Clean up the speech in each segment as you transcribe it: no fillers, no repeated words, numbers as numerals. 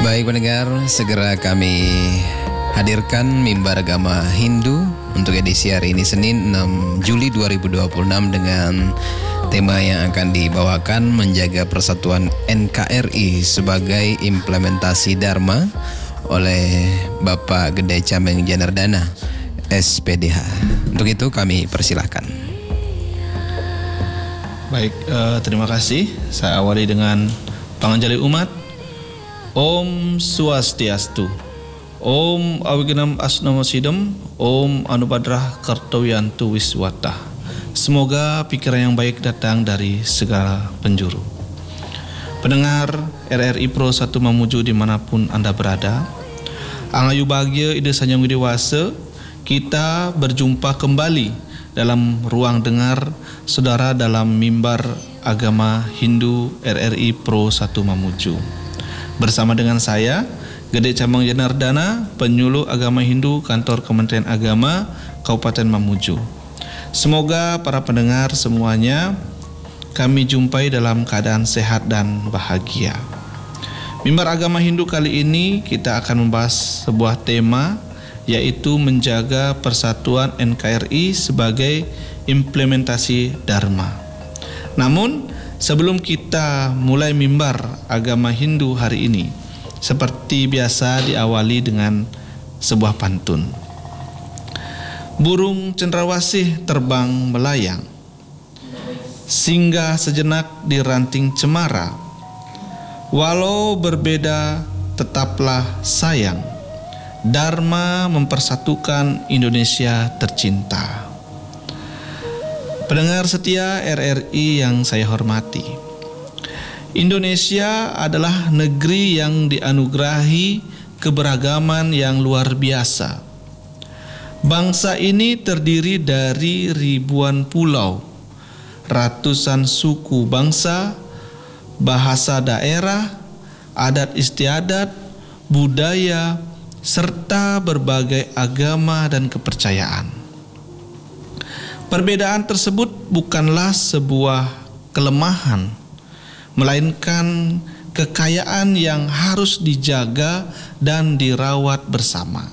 Baik pendengar, segera kami hadirkan Mimbar Agama Hindu untuk edisi hari ini Senin 6 Juli 2026 dengan tema yang akan dibawakan menjaga persatuan NKRI sebagai implementasi Dharma oleh Bapak Gede Cameng Janardana SPDH. Untuk itu kami persilahkan. Baik, terima kasih. Saya awali dengan panganjali umat. Om Swastiastu. Om Awignam Asnamasidam. Om Anubadrah Kartowiyantu Wiswata. Semoga pikiran yang baik datang dari segala penjuru. Pendengar RRI Pro 1 Mamuju dimanapun Anda berada, Angayu bahagia ide sanyang widewasa, kita berjumpa kembali dalam ruang dengar saudara dalam Mimbar Agama Hindu RRI Pro 1 Mamuju. Bersama dengan saya, Gede Cameng Janardana, penyuluh agama Hindu Kantor Kementerian Agama Kabupaten Mamuju. Semoga para pendengar semuanya kami jumpai dalam keadaan sehat dan bahagia. Mimbar Agama Hindu kali ini kita akan membahas sebuah tema, yaitu menjaga persatuan NKRI sebagai implementasi Dharma. Namun, sebelum kita mulai Mimbar Agama Hindu hari ini, seperti biasa diawali dengan sebuah pantun. Burung cendrawasih terbang melayang, singgah sejenak di ranting cemara. Walau berbeda tetaplah sayang, Dharma mempersatukan Indonesia tercinta. Pendengar setia RRI yang saya hormati, Indonesia adalah negeri yang dianugerahi keberagaman yang luar biasa. Bangsa ini terdiri dari ribuan pulau, ratusan suku bangsa, bahasa daerah, adat istiadat, budaya, serta berbagai agama dan kepercayaan. Perbedaan tersebut bukanlah sebuah kelemahan, melainkan kekayaan yang harus dijaga dan dirawat bersama.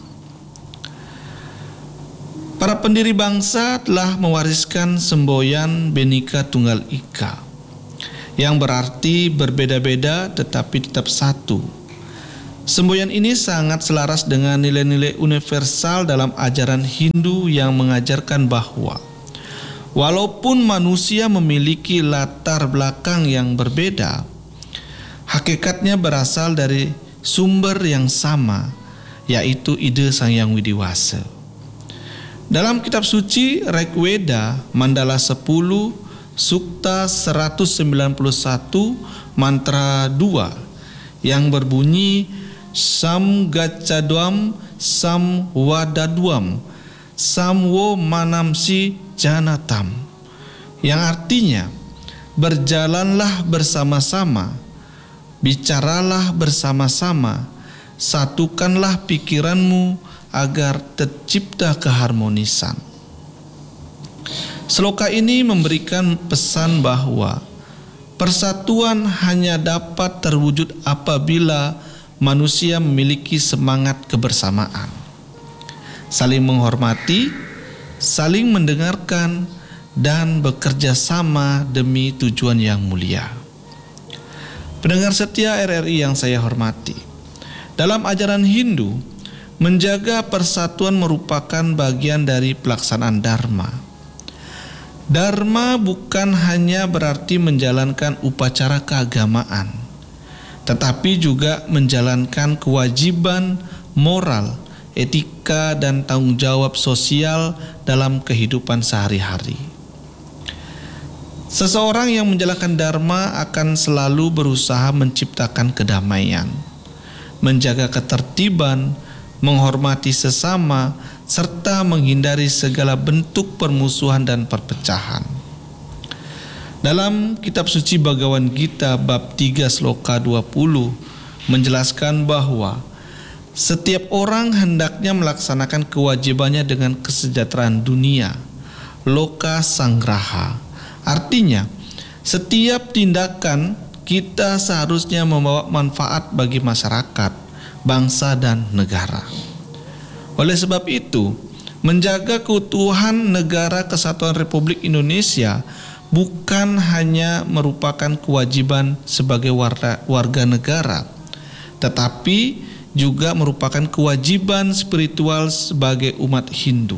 Para pendiri bangsa telah mewariskan semboyan Bhinneka Tunggal Ika, yang berarti berbeda-beda tetapi tetap satu. Semboyan ini sangat selaras dengan nilai-nilai universal dalam ajaran Hindu yang mengajarkan bahwa walaupun manusia memiliki latar belakang yang berbeda, hakikatnya berasal dari sumber yang sama, yaitu ide Sang Hyang Widi Wasa. Dalam kitab suci Rigveda Mandala 10 Sukta 191 mantra 2 yang berbunyi Sam Gacchadwam Sam Wadadwam Samwo Manamsi Janatam, yang artinya berjalanlah bersama-sama, bicaralah bersama-sama, satukanlah pikiranmu agar tercipta keharmonisan. Sloka ini memberikan pesan bahwa persatuan hanya dapat terwujud apabila manusia memiliki semangat kebersamaan, saling menghormati, saling mendengarkan, dan bekerja sama demi tujuan yang mulia. Pendengar setia RRI yang saya hormati, dalam ajaran Hindu, menjaga persatuan merupakan bagian dari pelaksanaan Dharma. Dharma bukan hanya berarti menjalankan upacara keagamaan, tetapi juga menjalankan kewajiban moral, etika, dan tanggung jawab sosial dalam kehidupan sehari-hari. Seseorang yang menjalankan Dharma akan selalu berusaha menciptakan kedamaian, menjaga ketertiban, menghormati sesama, serta menghindari segala bentuk permusuhan dan perpecahan. Dalam kitab suci Bhagavad Gita bab 3 sloka 20 menjelaskan bahwa setiap orang hendaknya melaksanakan kewajibannya dengan kesejahteraan dunia, loka sanggraha. Artinya, setiap tindakan kita seharusnya membawa manfaat bagi masyarakat, bangsa dan negara. Oleh sebab itu, menjaga keutuhan negara kesatuan Republik Indonesia bukan hanya merupakan kewajiban sebagai warga negara, tetapi juga merupakan kewajiban spiritual sebagai umat Hindu.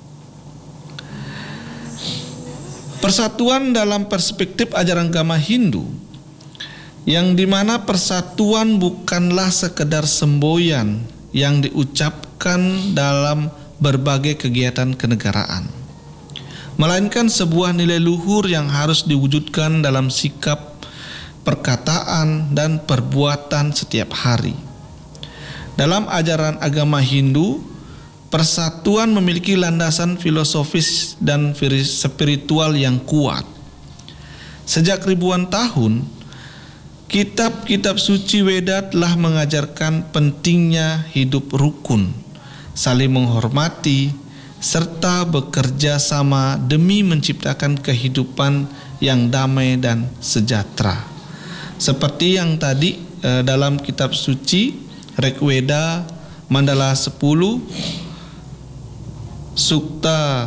Persatuan dalam perspektif ajaran agama Hindu, yang dimana persatuan bukanlah sekedar semboyan yang diucapkan dalam berbagai kegiatan kenegaraan, melainkan sebuah nilai luhur yang harus diwujudkan dalam sikap, perkataan, dan perbuatan setiap hari. Dalam ajaran agama Hindu, persatuan memiliki landasan filosofis dan spiritual yang kuat. Sejak ribuan tahun, kitab-kitab suci Weda telah mengajarkan pentingnya hidup rukun, saling menghormati, serta bekerja sama demi menciptakan kehidupan yang damai dan sejahtera. Seperti yang tadi dalam kitab suci Rigveda Mandala 10 Sukta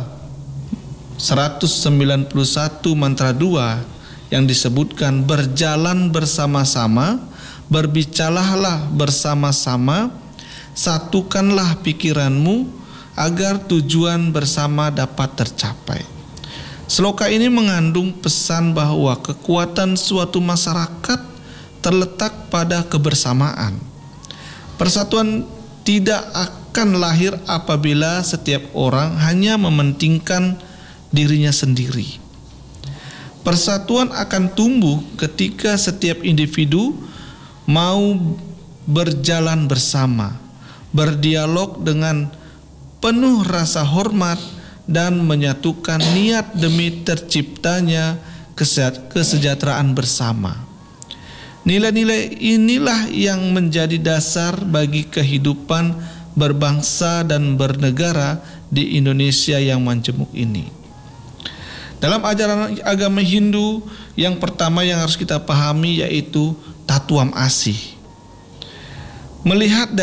191 mantra 2 yang disebutkan, berjalan bersama-sama, berbicaralah bersama-sama, satukanlah pikiranmu agar tujuan bersama dapat tercapai. Sloka ini mengandung pesan bahwa kekuatan suatu masyarakat terletak pada kebersamaan. Persatuan tidak akan lahir apabila setiap orang hanya mementingkan dirinya sendiri. Persatuan akan tumbuh ketika setiap individu mau berjalan bersama, berdialog dengan penuh rasa hormat, dan menyatukan niat demi terciptanya kesejahteraan bersama. Nilai-nilai inilah yang menjadi dasar bagi kehidupan berbangsa dan bernegara di Indonesia yang majemuk ini. Dalam ajaran agama Hindu, yang pertama yang harus kita pahami yaitu Tatuam Asih. Melihat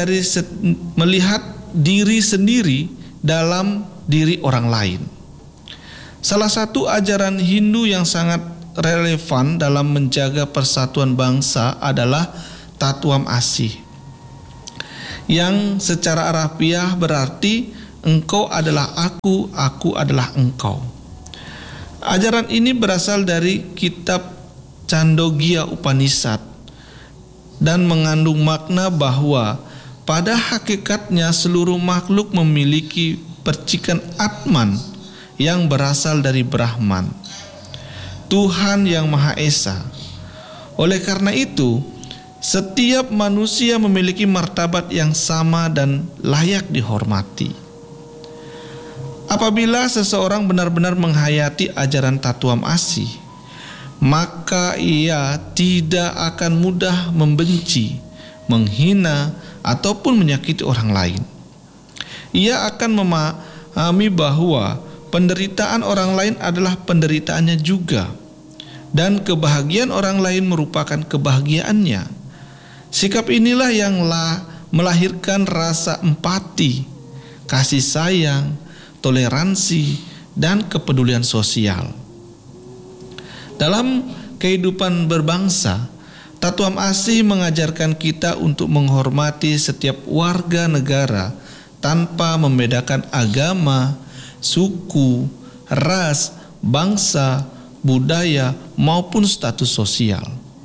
diri sendiri dalam diri orang lain. Salah satu ajaran Hindu yang sangat relevan dalam menjaga persatuan bangsa adalah Tatuam Asih, yang secara Arabiah berarti engkau adalah aku adalah engkau. Ajaran ini berasal dari kitab Chandogya Upanishad dan mengandung makna bahwa pada hakikatnya seluruh makhluk memiliki percikan Atman yang berasal dari Brahman, Tuhan yang Maha Esa. Oleh karena itu, setiap manusia memiliki martabat yang sama dan layak dihormati. Apabila seseorang benar-benar menghayati ajaran Tatuam Asih, maka ia tidak akan mudah membenci, menghina, ataupun menyakiti orang lain. Ia akan memahami bahwa penderitaan orang lain adalah penderitaannya juga, dan kebahagiaan orang lain merupakan kebahagiaannya. Sikap inilah yang melahirkan rasa empati, kasih sayang, toleransi, dan kepedulian sosial. Dalam kehidupan berbangsa, Tatuam Asih mengajarkan kita untuk menghormati setiap warga negara tanpa membedakan agama, suku, ras, bangsa, budaya, maupun status sosial.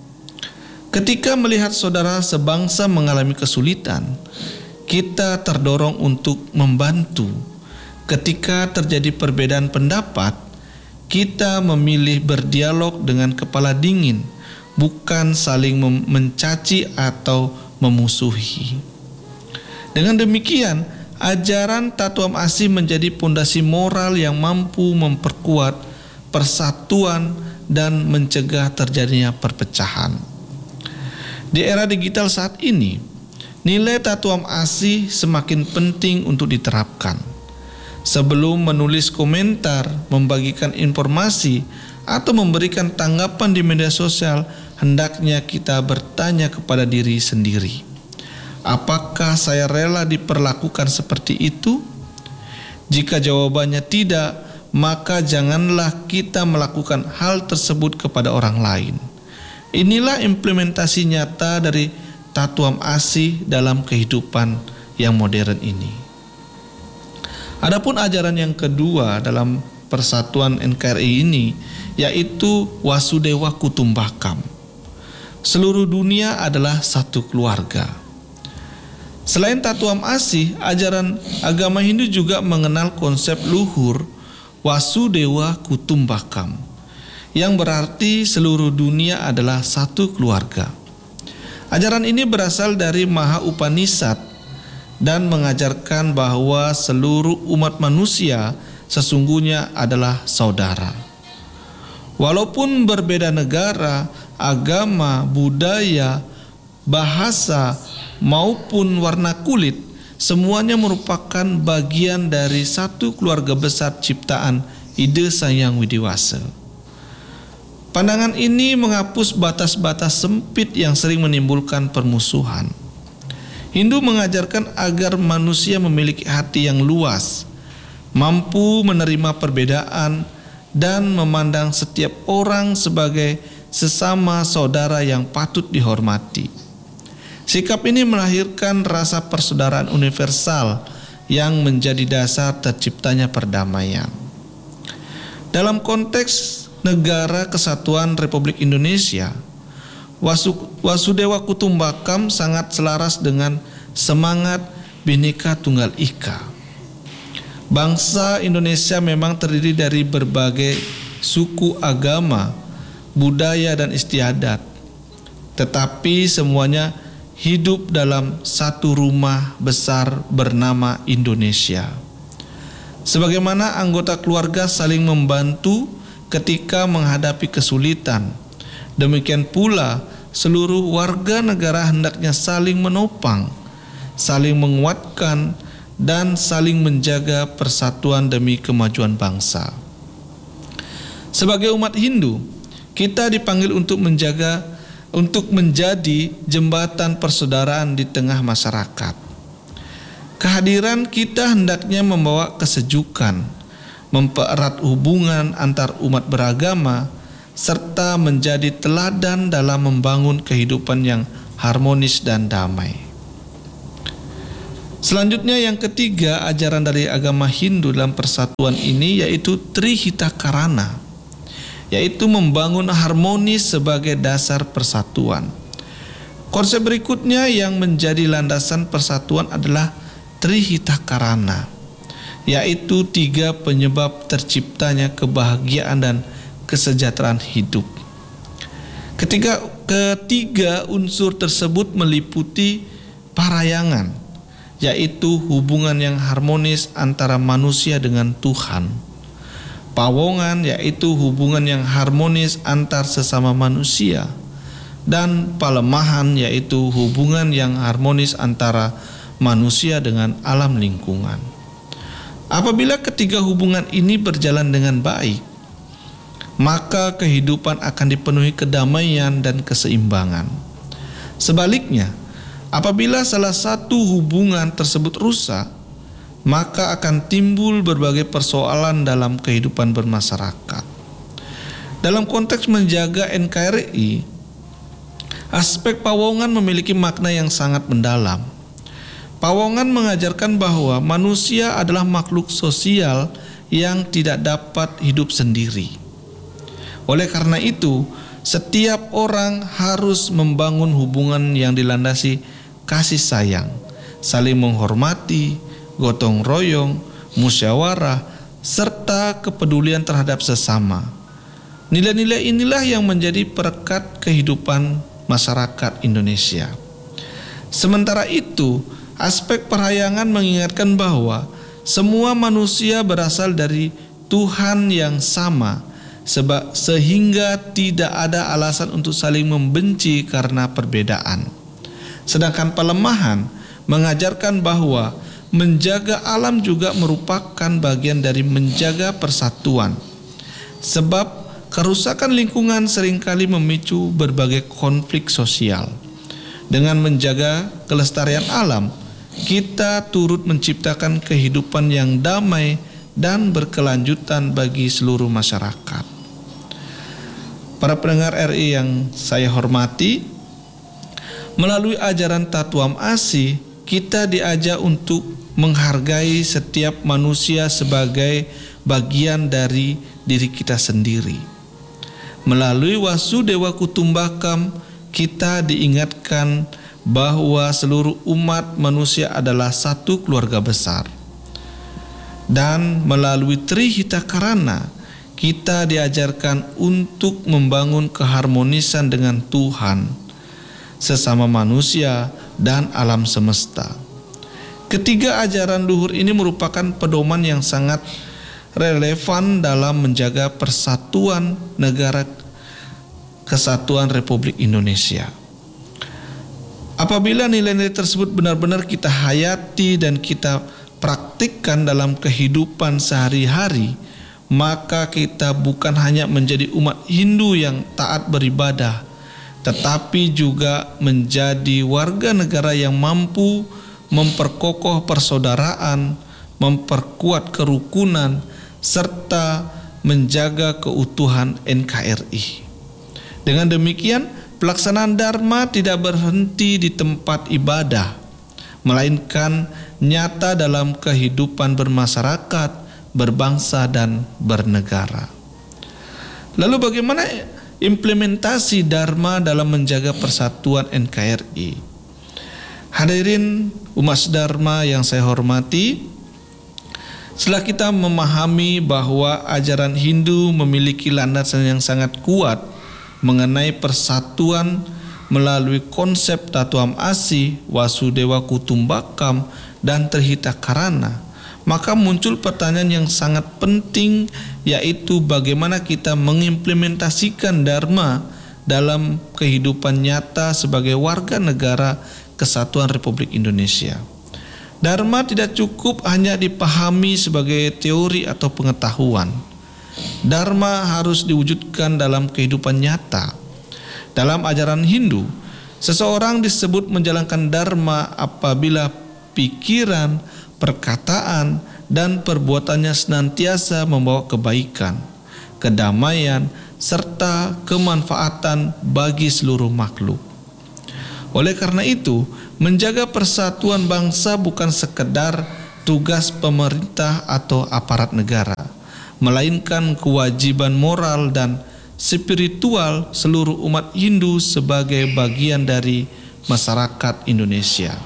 Ketika melihat saudara sebangsa mengalami kesulitan, kita terdorong untuk membantu. Ketika terjadi perbedaan pendapat, kita memilih berdialog dengan kepala dingin, bukan saling mencaci atau memusuhi. Dengan demikian, ajaran Tatuam Asih menjadi pondasi moral yang mampu memperkuat persatuan dan mencegah terjadinya perpecahan. Di era digital saat ini, nilai Tatuam Asih semakin penting untuk diterapkan. Sebelum menulis komentar, membagikan informasi, atau memberikan tanggapan di media sosial, hendaknya kita bertanya kepada diri sendiri, apakah saya rela diperlakukan seperti itu? Jika jawabannya tidak, maka janganlah kita melakukan hal tersebut kepada orang lain. Inilah implementasi nyata dari tatuam asih dalam kehidupan yang modern ini. Adapun ajaran yang kedua dalam persatuan NKRI ini, yaitu Wasudewa Kutumbakam. Seluruh dunia adalah satu keluarga. Selain tatuam asih, ajaran agama Hindu juga mengenal konsep luhur Wasudewa Kutumbakam, yang berarti seluruh dunia adalah satu keluarga. Ajaran ini berasal dari Maha Upanishad dan mengajarkan bahwa seluruh umat manusia sesungguhnya adalah saudara. Walaupun berbeda negara, agama, budaya, bahasa, maupun warna kulit, semuanya merupakan bagian dari satu keluarga besar ciptaan Ida Sang Widiwasa. Pandangan ini menghapus batas-batas sempit yang sering menimbulkan permusuhan. Hindu mengajarkan agar manusia memiliki hati yang luas, mampu menerima perbedaan, dan memandang setiap orang sebagai sesama saudara yang patut dihormati. Sikap ini melahirkan rasa persaudaraan universal yang menjadi dasar terciptanya perdamaian. Dalam konteks Negara Kesatuan Republik Indonesia, Wasudewa Kutumbakam sangat selaras dengan semangat Bhinneka Tunggal Ika. Bangsa Indonesia memang terdiri dari berbagai suku, agama, budaya, dan istiadat, tetapi semuanya hidup dalam satu rumah besar bernama Indonesia. Sebagaimana anggota keluarga saling membantu ketika menghadapi kesulitan, demikian pula seluruh warga negara hendaknya saling menopang, saling menguatkan, dan saling menjaga persatuan demi kemajuan bangsa. Sebagai umat Hindu, kita dipanggil untuk menjadi jembatan persaudaraan di tengah masyarakat. Kehadiran kita hendaknya membawa kesejukan, mempererat hubungan antar umat beragama, serta menjadi teladan dalam membangun kehidupan yang harmonis dan damai. Selanjutnya yang ketiga, ajaran dari agama Hindu dalam persatuan ini yaitu Trihitakarana, yaitu membangun harmonis sebagai dasar persatuan. Konsep berikutnya yang menjadi landasan persatuan adalah Trihitakarana, yaitu 3 penyebab terciptanya kebahagiaan dan kesejahteraan hidup. Ketiga unsur tersebut meliputi parayangan, yaitu hubungan yang harmonis antara manusia dengan Tuhan. Pawongan, yaitu hubungan yang harmonis antar sesama manusia. Dan palemahan, yaitu hubungan yang harmonis antara manusia dengan alam lingkungan. Apabila ketiga hubungan ini berjalan dengan baik, maka kehidupan akan dipenuhi kedamaian dan keseimbangan. Sebaliknya, apabila salah satu hubungan tersebut rusak, maka akan timbul berbagai persoalan dalam kehidupan bermasyarakat. Dalam konteks menjaga NKRI, aspek pawongan memiliki makna yang sangat mendalam. Pawongan mengajarkan bahwa manusia adalah makhluk sosial yang tidak dapat hidup sendiri. Oleh karena itu, setiap orang harus membangun hubungan yang dilandasi kasih sayang, saling menghormati, gotong royong, musyawarah, serta kepedulian terhadap sesama. Nilai-nilai inilah yang menjadi perekat kehidupan masyarakat Indonesia. Sementara itu, aspek parayangan mengingatkan bahwa semua manusia berasal dari Tuhan yang sama, sehingga tidak ada alasan untuk saling membenci karena perbedaan. Sedangkan pelemahan mengajarkan bahwa menjaga alam juga merupakan bagian dari menjaga persatuan. Sebab Kerusakan lingkungan seringkali memicu berbagai konflik sosial. Dengan menjaga kelestarian alam, kita turut menciptakan kehidupan yang damai dan berkelanjutan bagi seluruh masyarakat. Para pendengar RI yang saya hormati, melalui ajaran Tatuam Asi, kita diajak untuk menghargai setiap manusia sebagai bagian dari diri kita sendiri. Melalui Wasudewa Kutumbakam, kita diingatkan bahwa seluruh umat manusia adalah satu keluarga besar. Dan melalui Trihita Karana, kita diajarkan untuk membangun keharmonisan dengan Tuhan, sesama manusia, dan alam semesta. Ketiga ajaran luhur ini merupakan pedoman yang sangat relevan dalam menjaga persatuan negara Kesatuan Republik Indonesia. Apabila nilai-nilai tersebut benar-benar kita hayati dan kita praktikkan dalam kehidupan sehari-hari, maka kita bukan hanya menjadi umat Hindu yang taat beribadah, tetapi juga menjadi warga negara yang mampu memperkokoh persaudaraan, memperkuat kerukunan, serta menjaga keutuhan NKRI. Dengan demikian, pelaksanaan Dharma tidak berhenti di tempat ibadah, melainkan nyata dalam kehidupan bermasyarakat, berbangsa, dan bernegara. Lalu bagaimana implementasi Dharma dalam menjaga persatuan NKRI? Hadirin umat Dharma yang saya hormati, setelah kita memahami bahwa ajaran Hindu memiliki landasan yang sangat kuat mengenai persatuan melalui konsep Tatuam Asi, Wasudewa Kutumbakam, dan Trihita Karana, maka muncul pertanyaan yang sangat penting, yaitu bagaimana kita mengimplementasikan Dharma dalam kehidupan nyata sebagai warga negara Kesatuan Republik Indonesia. Dharma tidak cukup hanya dipahami sebagai teori atau pengetahuan. Dharma harus diwujudkan dalam kehidupan nyata. Dalam ajaran Hindu, seseorang disebut menjalankan Dharma apabila pikiran, perkataan, dan perbuatannya senantiasa membawa kebaikan, kedamaian, serta kemanfaatan bagi seluruh makhluk. Oleh karena itu, menjaga persatuan bangsa bukan sekedar tugas pemerintah atau aparat negara, melainkan kewajiban moral dan spiritual seluruh umat Hindu sebagai bagian dari masyarakat Indonesia.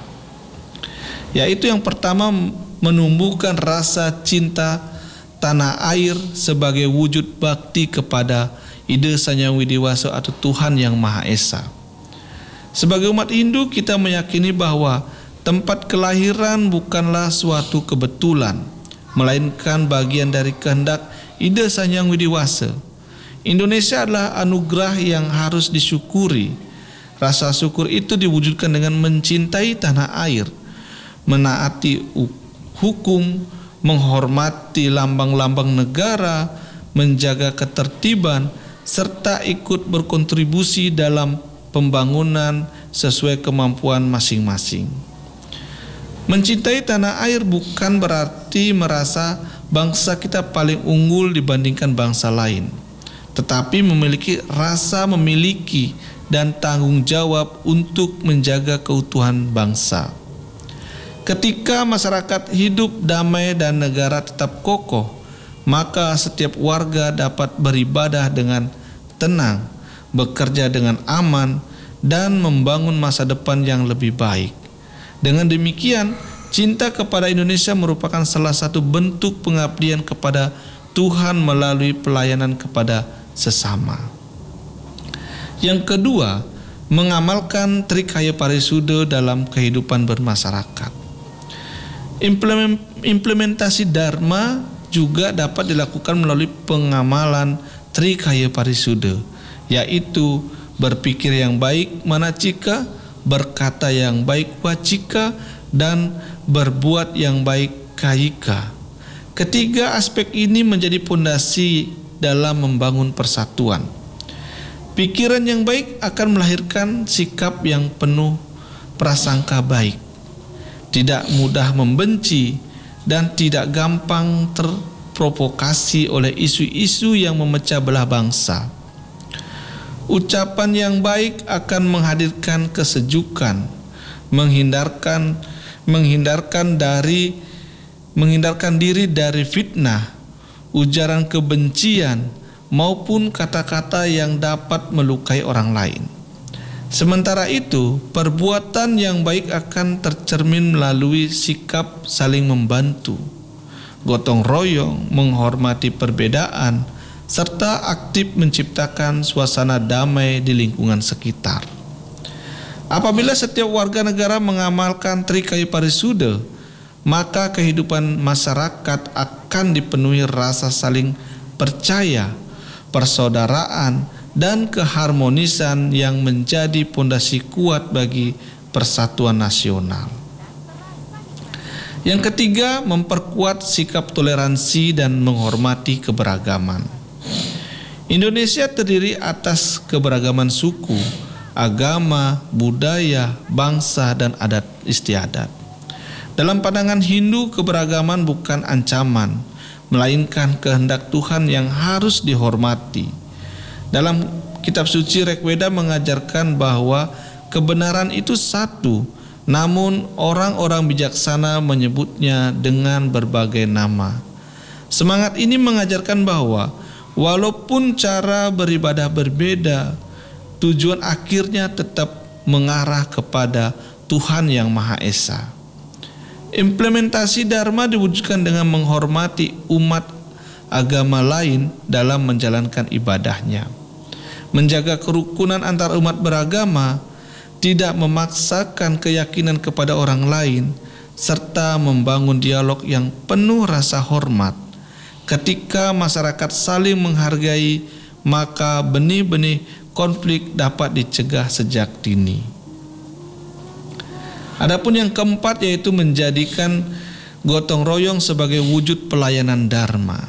Yaitu yang pertama, menumbuhkan rasa cinta tanah air sebagai wujud bakti kepada Ida Sang Hyang Widi Wasa atau Tuhan Yang Maha Esa. Sebagai umat Hindu, kita meyakini bahwa tempat kelahiran bukanlah suatu kebetulan, melainkan bagian dari kehendak Ida Sang Hyang Widi Wasa. Indonesia adalah anugerah yang harus disyukuri. Rasa syukur itu diwujudkan dengan mencintai tanah air, menaati hukum, menghormati lambang-lambang negara, menjaga ketertiban, serta ikut berkontribusi dalam pembangunan sesuai kemampuan masing-masing. Mencintai tanah air bukan berarti merasa bangsa kita paling unggul dibandingkan bangsa lain, tetapi memiliki rasa memiliki dan tanggung jawab untuk menjaga keutuhan bangsa. Ketika masyarakat hidup damai dan negara tetap kokoh, maka setiap warga dapat beribadah dengan tenang, bekerja dengan aman, dan membangun masa depan yang lebih baik. Dengan demikian, cinta kepada Indonesia merupakan salah satu bentuk pengabdian kepada Tuhan melalui pelayanan kepada sesama. Yang kedua, mengamalkan Trikaya Parisuda dalam kehidupan bermasyarakat. Implementasi Dharma juga dapat dilakukan melalui pengamalan Trikaya Parisuda, yaitu berpikir yang baik manacika, berkata yang baik wacika, dan berbuat yang baik kayika. Ketiga aspek ini menjadi pondasi dalam membangun persatuan. Pikiran yang baik akan melahirkan sikap yang penuh prasangka baik, tidak mudah membenci, dan tidak gampang terprovokasi oleh isu-isu yang memecah belah bangsa. Ucapan yang baik akan menghadirkan kesejukan, menghindarkan diri dari fitnah, ujaran kebencian, maupun kata-kata yang dapat melukai orang lain. Sementara itu, perbuatan yang baik akan tercermin melalui sikap saling membantu, gotong royong, menghormati perbedaan, serta aktif menciptakan suasana damai di lingkungan sekitar. Apabila setiap warga negara mengamalkan Trikayu Parisude, maka kehidupan masyarakat akan dipenuhi rasa saling percaya, persaudaraan, dan keharmonisan yang menjadi pondasi kuat bagi persatuan nasional. Yang ketiga, memperkuat sikap toleransi dan menghormati keberagaman. Indonesia terdiri atas keberagaman suku, agama, budaya, bangsa, dan adat istiadat. Dalam pandangan Hindu, keberagaman bukan ancaman, melainkan kehendak Tuhan yang harus dihormati. Dalam kitab suci Rigveda mengajarkan bahwa kebenaran itu satu, namun orang-orang bijaksana menyebutnya dengan berbagai nama. Semangat ini mengajarkan bahwa walaupun cara beribadah berbeda, tujuan akhirnya tetap mengarah kepada Tuhan yang Maha Esa. Implementasi Dharma diwujudkan dengan menghormati umat agama lain dalam menjalankan ibadahnya, menjaga kerukunan antar umat beragama, tidak memaksakan keyakinan kepada orang lain, serta membangun dialog yang penuh rasa hormat. Ketika masyarakat saling menghargai, maka benih-benih konflik dapat dicegah sejak dini. Adapun yang keempat, yaitu menjadikan gotong royong sebagai wujud pelayanan Dharma.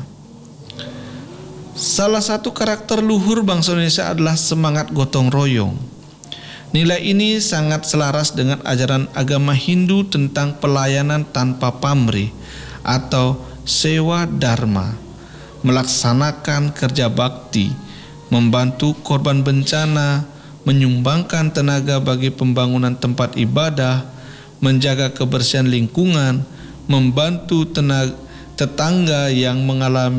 Salah satu karakter luhur bangsa Indonesia adalah semangat gotong royong. Nilai ini sangat selaras dengan ajaran agama Hindu tentang pelayanan tanpa pamrih atau sewa dharma, melaksanakan kerja bakti, membantu korban bencana, menyumbangkan tenaga bagi pembangunan tempat ibadah, menjaga kebersihan lingkungan, membantu tetangga yang mengalami